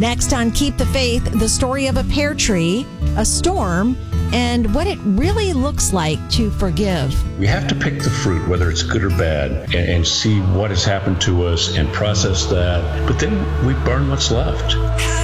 Next on Keep the Faith, the story of a pear tree, a storm, and what it really looks like to forgive. We have to pick the fruit, whether it's good or bad, and see what has happened to us and process that. But then we burn what's left.